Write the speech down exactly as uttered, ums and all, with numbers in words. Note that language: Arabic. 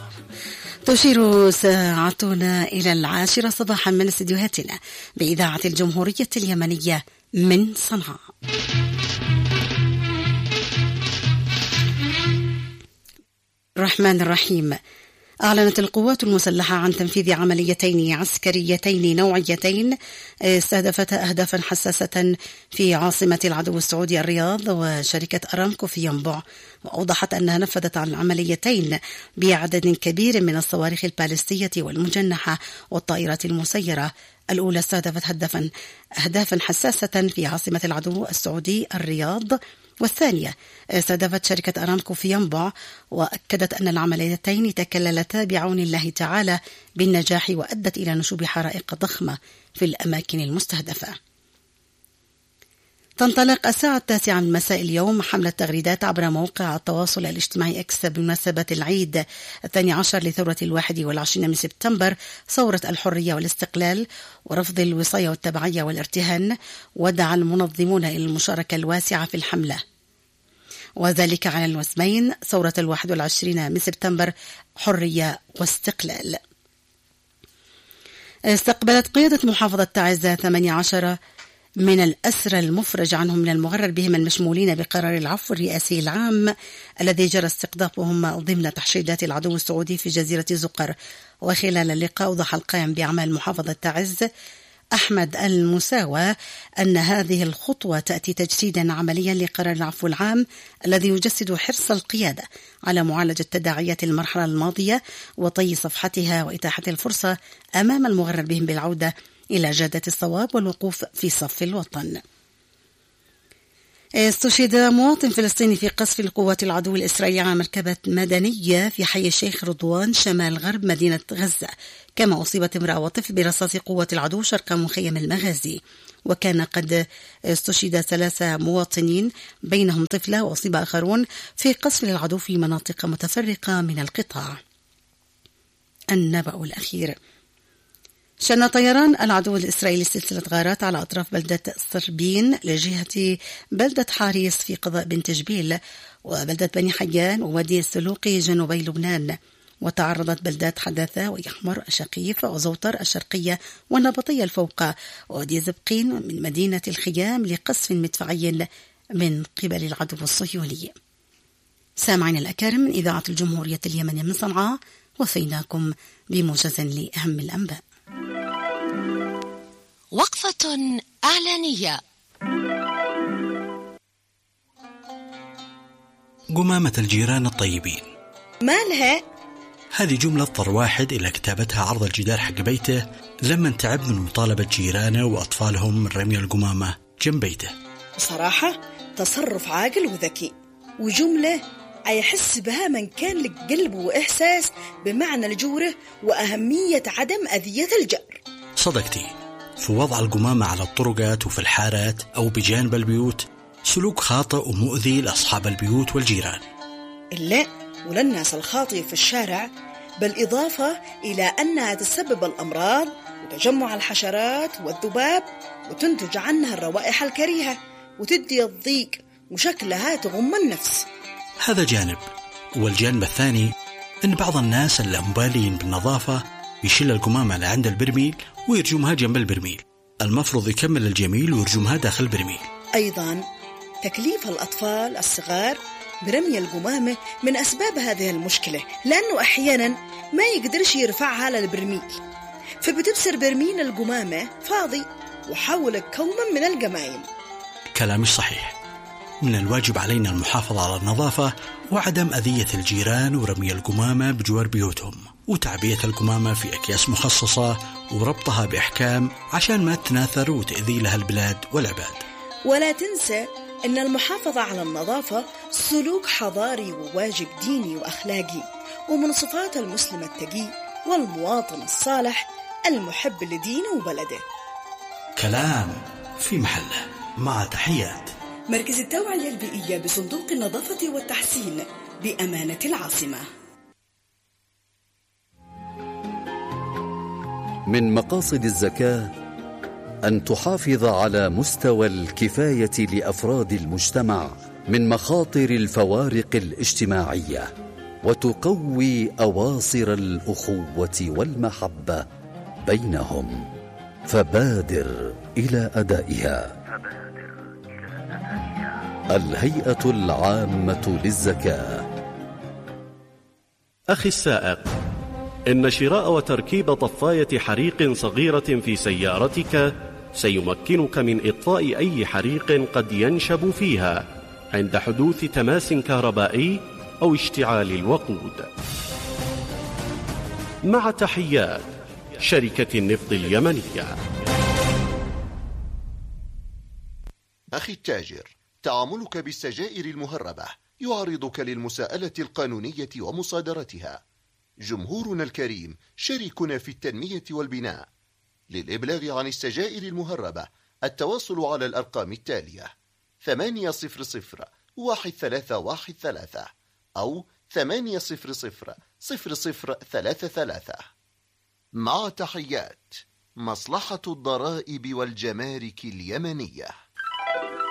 تشير ساعتنا إلى العاشرة صباحا من استديوهاتنا بإذاعة الجمهورية اليمنية من صنعاء. الرحمن الرحيم. أعلنت القوات المسلحة عن تنفيذ عمليتين عسكريتين نوعيتين استهدفتا أهدافا حساسة في عاصمة العدو السعودي الرياض وشركة أرامكو في ينبع، وأوضحت أنها نفذت عن العمليتين بعدد كبير من الصواريخ البالستية والمجنحة والطائرات المسيرة. الأولى استهدفت هدفا أهدافا حساسة في عاصمة العدو السعودي الرياض، والثانية استهدفت شركة أرامكو في ينبع، وأكدت أن العمليتين تكللتا بعون الله تعالى بالنجاح وأدت إلى نشوب حرائق ضخمة في الأماكن المستهدفة. تنطلق الساعة التاسعة من مساء اليوم حملة تغريدات عبر موقع التواصل الاجتماعي إكس بمناسبة العيد الثاني عشر لثورة الواحد والعشرين من سبتمبر، ثورة الحرية والاستقلال ورفض الوصاية والتبعية والارتهان، ودعا المنظمون إلى المشاركة الواسعة في الحملة، وذلك على الوسمين ثورة الواحد والعشرين من سبتمبر حرية واستقلال. استقبلت قيادة محافظة تعز ثمانية عشر من الأسرى المفرج عنهم من المغرر بهم المشمولين بقرار العفو الرئاسي العام الذي جرى استقطابهم ضمن تحشيدات العدو السعودي في جزيرة زقر. وخلال اللقاء أوضح القائم بأعمال محافظة تعز أحمد المساوى أن هذه الخطوة تأتي تجسيدا عمليا لقرار العفو العام الذي يجسد حرص القيادة على معالجة تداعيات المرحلة الماضية وطي صفحتها وإتاحة الفرصة أمام المغرر بهم بالعودة إلى جادة الصواب والوقوف في صف الوطن. استشهد مواطن فلسطيني في قصف القوات العدو الإسرائيلي على مركبة مدنية في حي الشيخ رضوان شمال غرب مدينة غزة، كما أصيبت امرأة وطفل برصاص قوة العدو شرق مخيم المغازي. وكان قد استشهد ثلاثة مواطنين بينهم طفلة وأصيب آخرون في قصف العدو في مناطق متفرقة من القطاع. النبأ الأخير. شن طيران العدو الإسرائيلي سلسلة غارات على أطراف بلدة صربين لجهة بلدة حاريس في قضاء بنت جبيل وبلدة بني حيان ووادي السلوقي جنوبي لبنان. وتعرضت بلدات حداثة ويحمر الشقيف وزوطر الشرقية والنبطية الفوقى ووادي زبقين من مدينة الخيام لقصف مدفعي من قبل العدو الصهيوني. سامعين الأكارم من إذاعة الجمهورية اليمنية من صنعاء، وفيناكم بموجز لأهم الأنباء. وقفة إعلانية. قمامة الجيران الطيبين مالها؟ هذه جملة اضطر واحد إلى كتابتها عرض الجدار حق بيته لما تعب من مطالبة جيرانه وأطفالهم من رمي القمامة جنب بيته. بصراحة تصرف عاقل وذكي، وجملة يحس بها من كان لك قلب وإحساس بمعنى الجورة وأهمية عدم أذية الجار. صدقتي، في وضع القمامة على الطرقات وفي الحارات أو بجانب البيوت سلوك خاطئ ومؤذي لأصحاب البيوت والجيران. إلا وللناس الخاطئة في الشارع، بالإضافة إلى أنها تسبب الأمراض وتجمع الحشرات والذباب وتنتج عنها الروائح الكريهة وتدي الضيق وشكلها تغم النفس. هذا جانب. والجانب الثاني أن بعض الناس اللامبالين بالنظافة يشيل القمامة اللي عند البرميل ويرجمها جنب البرميل، المفروض يكمل الجميل ويرجمها داخل البرميل. أيضا تكليف الأطفال الصغار برمي القمامة من أسباب هذه المشكلة، لأنه أحيانا ما يقدرش يرفعها للبرميل، فبتبصر برميل القمامة فاضي وحول كوما من القمايم. كلامش صحيح. من الواجب علينا المحافظة على النظافة وعدم أذية الجيران ورمي القمامة بجوار بيوتهم، وتعبية القمامة في أكياس مخصصة وربطها بإحكام عشان ما تناثر وتأذي لها البلاد والعباد. ولا تنسى أن المحافظة على النظافة سلوك حضاري وواجب ديني وأخلاقي، ومن صفات المسلم التقي والمواطن الصالح المحب لدينه وبلده. كلام في محله. مع تحيات مركز التوعية البيئية بصندوق النظافة والتحسين بأمانة العاصمة. من مقاصد الزكاة أن تحافظ على مستوى الكفاية لأفراد المجتمع من مخاطر الفوارق الاجتماعية، وتقوي أواصر الأخوة والمحبة بينهم، فبادر إلى أدائها. الهيئة العامة للزكاة. أخي السائق، إن شراء وتركيب طفاية حريق صغيرة في سيارتك سيمكنك من إطفاء أي حريق قد ينشب فيها عند حدوث تماس كهربائي أو اشتعال الوقود. مع تحيات شركة النفط اليمنية. أخي التاجر، تعاملك بالسجائر المهربة يعرضك للمساءلة القانونية ومصادرتها. جمهورنا الكريم شريكنا في التنمية والبناء. للإبلاغ عن السجائر المهربة التواصل على الأرقام التالية: ثمانية صفر صفر واحد ثلاثة واحد ثلاثة أو ثمانية صفر صفر صفر صفر ثلاثة ثلاثة. مع تحيات مصلحة الضرائب والجمارك اليمنية.